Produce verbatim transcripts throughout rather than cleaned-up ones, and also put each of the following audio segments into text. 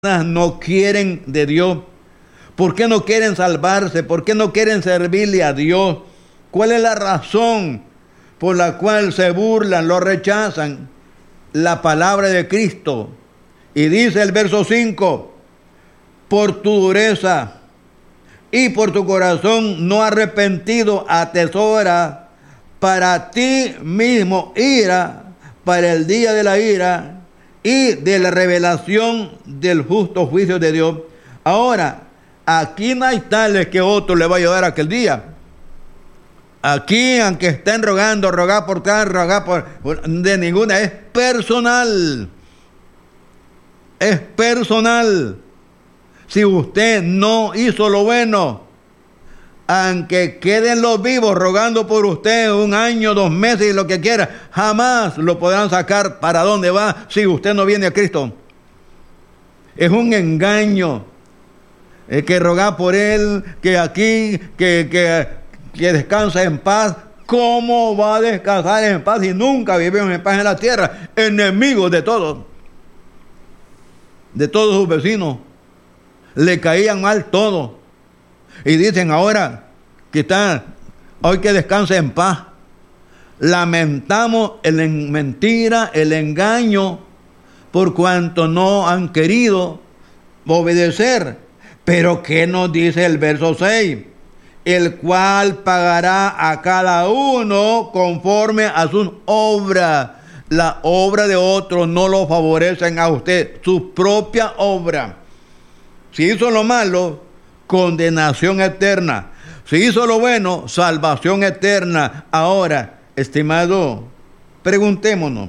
no quieren de Dios? ¿Por qué no quieren salvarse? ¿Por qué no quieren servirle a Dios? ¿Cuál es la razón por la cual se burlan, lo rechazan? La palabra de Cristo. Y dice el verso cinco, por tu dureza y por tu corazón no arrepentido atesora para ti mismo ira para el día de la ira y de la revelación del justo juicio de Dios. Ahora, aquí no hay tales que otro le va a ayudar aquel día. Aquí, aunque estén rogando, rogar por tal, rogar por, por... de ninguna, es personal. Es personal. Si usted no hizo lo bueno, aunque queden los vivos rogando por usted un año, dos meses y lo que quiera, jamás lo podrán sacar para dónde va si usted no viene a Cristo. Es un engaño. Es que rogar por él, que aquí, que, que, que descansa en paz. ¿Cómo va a descansar en paz si nunca vivimos en paz en la tierra? Enemigos de todos. De todos sus vecinos. Le caían mal todos. Y dicen ahora que está, hoy que descanse en paz. Lamentamos el en mentira, el engaño, por cuanto no han querido obedecer. Pero ¿qué nos dice el verso seis? El cual pagará a cada uno conforme a sus obras. La obra de otros no lo favorecen a usted, su propia obra. Si hizo lo malo, condenación eterna. Si hizo lo bueno, salvación eterna. Ahora, estimado, preguntémonos.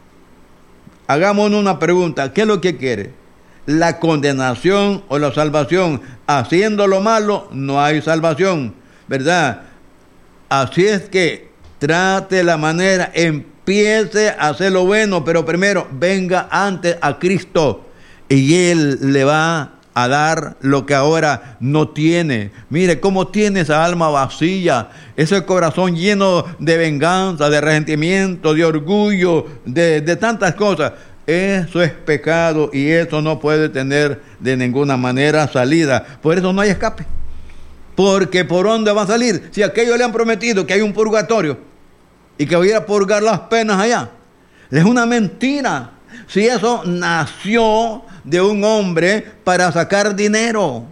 Hagámonos una pregunta. ¿Qué es lo que quiere? ¿La condenación o la salvación? Haciendo lo malo, no hay salvación, ¿verdad? Así es que trate la manera, empiece a hacer lo bueno, pero primero venga antes a Cristo y Él le va a dar lo que ahora no tiene. Mire cómo tiene esa alma vacía, ese corazón lleno de venganza, de resentimiento, de orgullo, de, de tantas cosas. Eso es pecado y eso no puede tener de ninguna manera salida. Por eso no hay escape. Porque ¿por dónde va a salir? Si aquellos le han prometido que hay un purgatorio y que voy a ir a purgar las penas allá. Es una mentira. Si eso nació de un hombre para sacar dinero.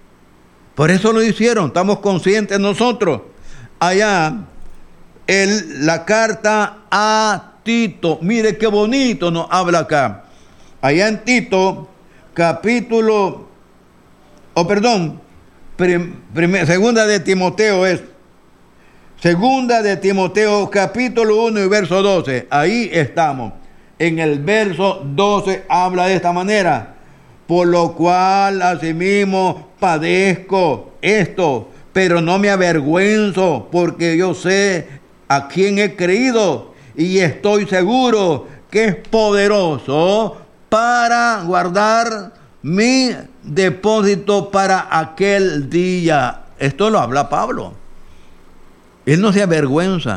Por eso lo hicieron. Estamos conscientes nosotros. Allá, el, la carta a Tito, mire qué bonito nos habla acá. Allá en Tito, capítulo, oh perdón, prim, prim, segunda de Timoteo es, segunda de Timoteo, capítulo uno y verso doce. Ahí estamos. En el verso doce habla de esta manera. Por lo cual asimismo padezco esto, pero no me avergüenzo, porque yo sé a quién he creído. Y estoy seguro que es poderoso para guardar mi depósito para aquel día. Esto lo habla Pablo. Él no se avergüenza.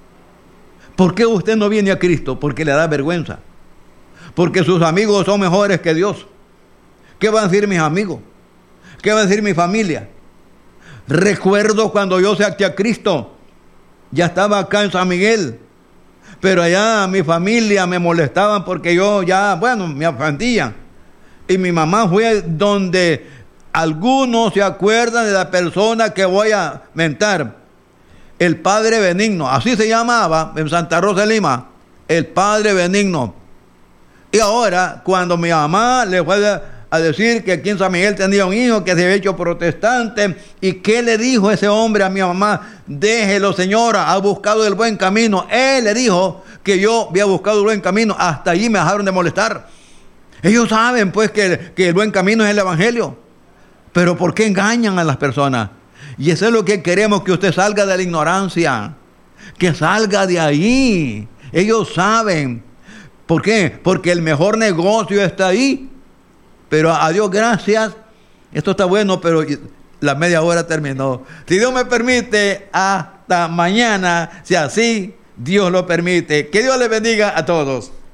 ¿Por qué usted no viene a Cristo? Porque le da vergüenza. Porque sus amigos son mejores que Dios. ¿Qué van a decir mis amigos? ¿Qué va a decir mi familia? Recuerdo cuando yo acepté a Cristo. Ya estaba acá en San Miguel. Pero allá mi familia me molestaban porque yo ya, bueno, me ofendían. Y mi mamá fue donde algunos se acuerdan de la persona que voy a mentar. El Padre Benigno, así se llamaba en Santa Rosa de Lima. El Padre Benigno. Y ahora, cuando mi mamá le fue a decir que aquí en San Miguel tenía un hijo que se había hecho protestante, ¿y qué le dijo ese hombre a mi mamá? Déjelo, señora, ha buscado el buen camino. Él le dijo que yo había buscado el buen camino, hasta allí me dejaron de molestar. Ellos saben pues que, que el buen camino es el evangelio, pero ¿por qué engañan a las personas? Y eso es lo que queremos, que usted salga de la ignorancia, que salga de ahí. Ellos saben. ¿Por qué? Porque el mejor negocio está ahí. Pero a Dios gracias, esto está bueno, pero la media hora terminó. Si Dios me permite, hasta mañana, si así Dios lo permite. Que Dios les bendiga a todos.